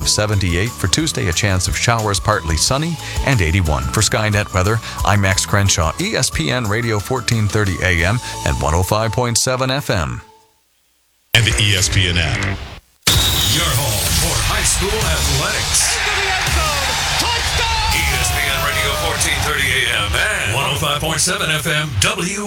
of 78. For Tuesday, a chance of showers, partly sunny, and 81. For Skynet weather, I'm Max Crenshaw, ESPN Radio 1430 AM and 105.7 FM. And the ESPN app. Your home for high school athletics. Into the end zone. Touchdown! ESPN Radio 1430 AM and 105.7 FM